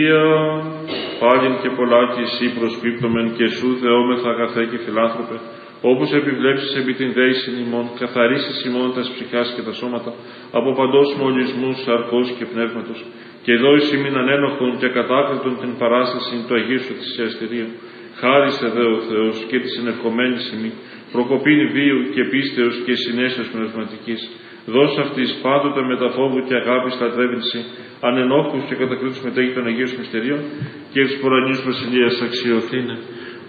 Πάλιν και πολλά και εσύ προσπίπτωμεν και σου δεόμεθα αγαθέ και φιλάνθρωπε, όπως επιβλέψεις επί την δέησιν ημών, καθαρίσεις ημών τας ψυχάς και τα σώματα, από παντός μολυσμούς, σαρκός και πνεύματος, και δώσεις ημίν ανένοχον και ακατάκριτον την παράσταση του Αγίου σου θυσιαστηρίου. Χάρισε δε ο Θεός και της ενευχομένης ημί, προκοπήν βίου και πίστεως και συνέσεως πνευματικής. Δώσ' αυτής πάντοτε με τα φόβου και αγάπης λατρεύεινση, ανενόχους και κατακρίτους μετέχει των Αγίων Μυστηρίων και της πορανής βασιλείας αξιωθήνε.